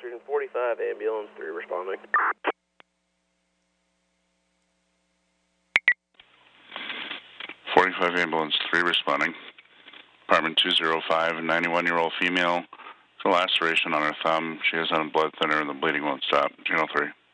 Western 45 ambulance 3 responding. 45 ambulance 3 responding. Apartment 205, a 91-year-old female. It's a laceration on her thumb. She is on a blood thinner and the bleeding won't stop. Channel 3.